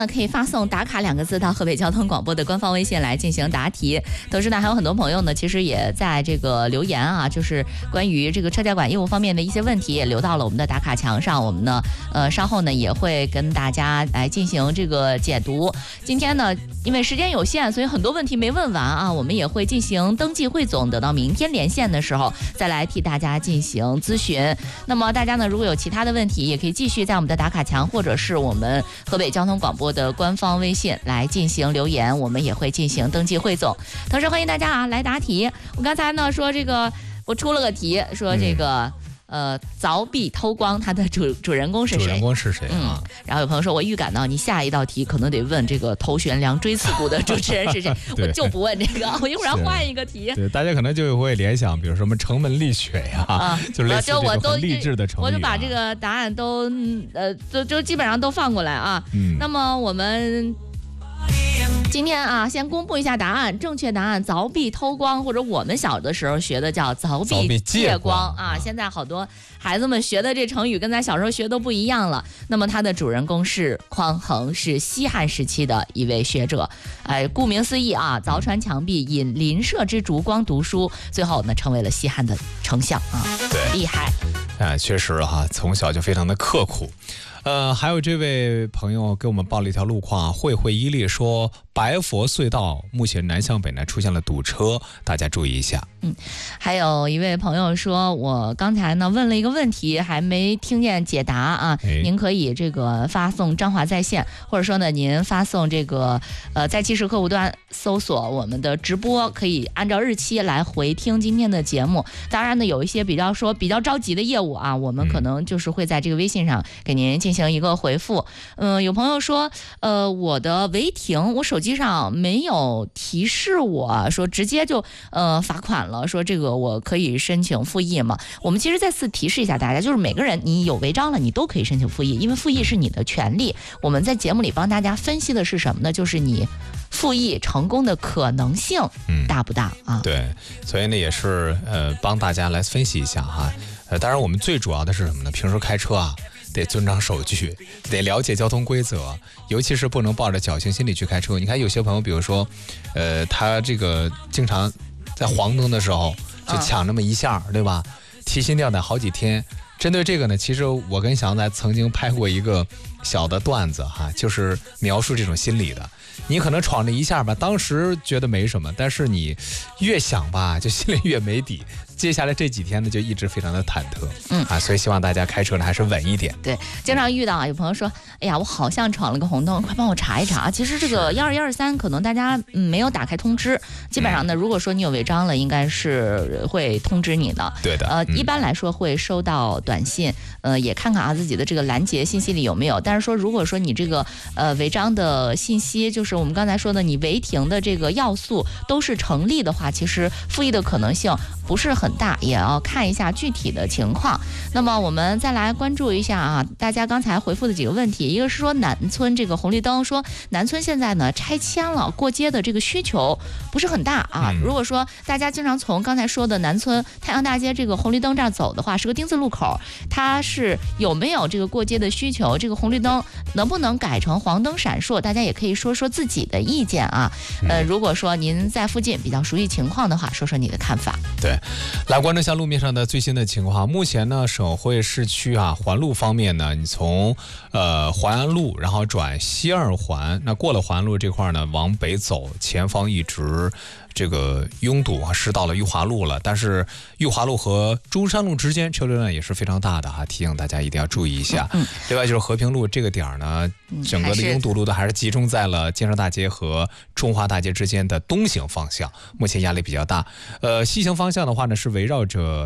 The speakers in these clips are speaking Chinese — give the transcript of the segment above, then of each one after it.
可以发送打卡2个字到河北交通广播的官方微信来进行答题。同时呢，还有很多朋友呢，其实也在这个留言啊，就是关于这个车驾馆业务方面的一些问题，也留到了我们的打卡墙上。我们呢，稍后呢也会跟大家来进行这个解读。今天呢，因为时间有限，所以很多问题没问完啊，我们也会进行登记汇总，等到明天连线的时候再来替大家进行咨询。那么大家呢，如果有其他的问题，也可以继续在我们的打卡墙或者是我们河北交通广播的官方微信来进行留言，我们也会进行登记汇总。同时欢迎大家啊来答题。我刚才呢说这个，我出了个题，说这个凿壁偷光，它的主人公是谁？ 主人公是谁啊？ 然后有朋友说，我预感到你下一道题可能得问这个头悬梁锥刺股的主持人是谁，我就不问这个，我一会儿要换一个题。 对，大家可能就会联想，比如什么城门立雪呀，就类似这种很励志的成语。 我就把这个答案都基本上都放过来啊。那么我们今天啊，先公布一下答案。正确答案凿壁偷光，或者我们小的时候学的叫凿壁借光啊。现在好多孩子们学的这成语跟咱小时候学都不一样了。那么它的主人公是匡衡，是西汉时期的一位学者。顾名思义啊，凿穿墙壁，引邻舍之烛光读书，最后呢成为了西汉的丞相啊。对，厉害。 确实哈，从小就非常的刻苦。还有这位朋友给我们报了一条路况，慧慧伊利说，白佛隧道目前南向北呢出现了堵车，大家注意一下。 还有一位朋友说，我刚才呢问了一个问题，还没听见解答啊。您可以这个发送彰化在线，或者说呢您发送这个在汽车客户端搜索我们的直播，可以按照日期来回听今天的节目。当然呢，有一些比较着急的业务啊，我们可能就是会在这个微信上给您进行一个回复。有朋友说，我的违停，我手机上没有提示我说直接就罚款了，说这个我可以申请复议吗？我们其实再次提示一下大家，就是每个人你有违章了，你都可以申请复议，因为复议是你的权利。我们在节目里帮大家分析的是什么呢？就是你复议成功的可能性大不大啊？对， 所以呢也是帮大家来分析一下哈。当然我们最主要的是什么呢？平时开车啊，得遵章守矩，得了解交通规则，尤其是不能抱着侥幸心理去开车。你看有些朋友，比如说，他这个经常在黄灯的时候就抢那么一下，对吧？提心吊胆好几天。针对这个呢，其实我跟祥仔曾经拍过一个小的段子哈，就是描述这种心理的。你可能闯了一下吧，当时觉得没什么，但是你越想吧，就心里越没底。接下来这几天呢，就一直非常的忐忑，所以希望大家开车呢还是稳一点。对， 经常遇到啊，有朋友说，哎呀，我好像闯了个红灯，快帮我查一查。其实这个12123可能大家没有打开通知，基本上呢，如果说你有违章了，应该是会通知你的。对的，一般来说会收到短信，也看看自己的这个拦截信息里有没有。但是说，如果说你这个违章的信息，就是我们刚才说的，你违停的这个要素都是成立的话，其实复议的可能性不是很大，也要看一下具体的情况。那么我们再来关注一下啊，大家刚才回复的几个问题，一个是说南村这个红绿灯，说南村现在呢拆迁了，过街的这个需求不是很大啊。如果说大家经常从刚才说的南村太阳大街这个红绿灯这儿走的话，是个丁字路口，它是有没有这个过街的需求？这个红绿灯能不能改成黄灯闪烁？大家也可以说说自己的意见啊。如果说您在附近比较熟悉情况的话，说说你的看法。 对，来关注一下路面上的最新的情况。目前呢，省会市区啊环路方面呢，你从淮安路然后转西二环，那过了环路这块呢，往北走，前方一直这个拥堵啊，是到了裕华路了。但是裕华路和中山路之间车流量也是非常大的哈，提醒大家一定要注意一下。另外就是和平路这个点呢，整个的拥堵路都还是集中在了建设大街和中华大街之间的东行方向，目前压力比较大。西行方向的话呢，是围绕着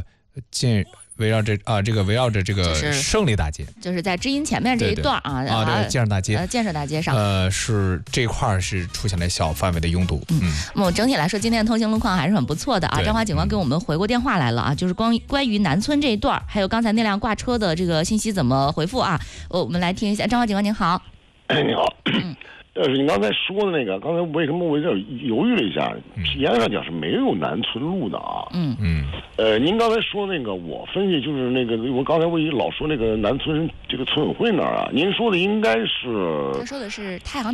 这个胜利大街， 就是在知音前面这一段对，建设大街， 建设大街上， 是这块是出现了小范围的拥堵。 那么整体来说，今天的通行路况还是很不错的啊。张华警官给我们回过电话来了啊，就是关于南村这一段，还有刚才那辆挂车的这个信息怎么回复啊？我们来听一下。张华警官您好。 你好。是你刚才说的那个，刚才为什么我有点犹豫了一下？严格上讲是没有南村路的啊。您刚才说那个，我分析就是那个，我刚才我老说那个南村这这个村委会那儿啊。您说的应该是， 他说的是太行